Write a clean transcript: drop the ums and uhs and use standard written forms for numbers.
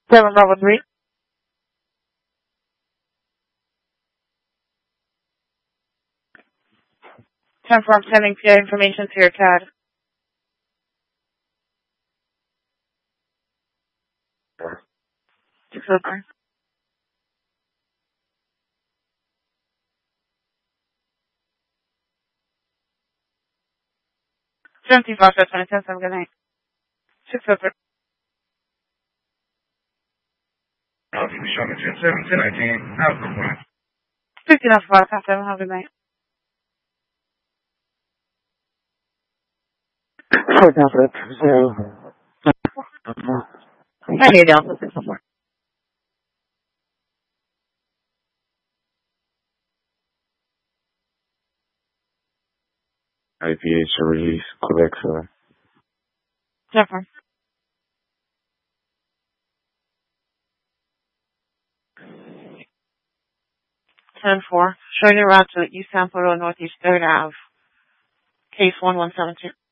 7 Bravo 3. 10 4, I'm sending PA information to your CAD. 603. 75 20, have a good night. 603. I'll be showing it to you. 1719. Have a good one. 15 off 5, have a good night. 4 Delta 0. I hear Delta 604. IPH release, Quebec, sir. Jennifer. 10 4. Showing your route to East San Pedro Northeast 3rd Ave. Case 1172.